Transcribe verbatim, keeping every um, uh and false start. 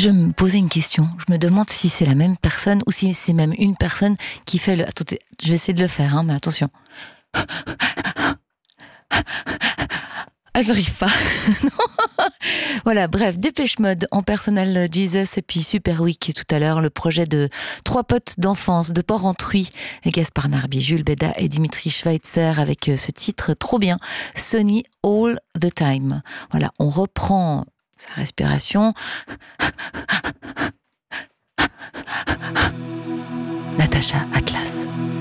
Je me posais une question. Je me demande si c'est la même personne ou si c'est même une personne qui fait le... Attendez, je vais essayer de le faire, hein, mais attention. Ah, j'arrive pas. Voilà, bref, Dépêche Mode en Personal Jesus et puis Super Week tout à l'heure, le projet de trois potes d'enfance, de Port-Entruy, Gaspard Narby, Jules Béda et Dimitri Schweitzer avec ce titre trop bien, Sunny All the Time. Voilà, on reprend sa respiration. Natacha Atlas.